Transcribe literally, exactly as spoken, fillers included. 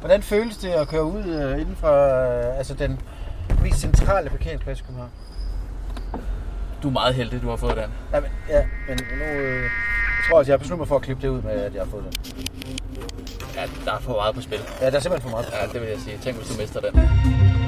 Hvordan føles det at køre ud øh, inden for øh, altså den mest centrale parkeringsplads i København? Du er meget heldig, du har fået den. Ja, men, ja, men nu øh, jeg tror jeg, jeg har besluttet mig for at klippe det ud med, at jeg har fået den. Ja, der er for meget på spil. Ja, der er simpelthen for meget på spil. Ja, det vil jeg sige. Tænk, hvis du mister den.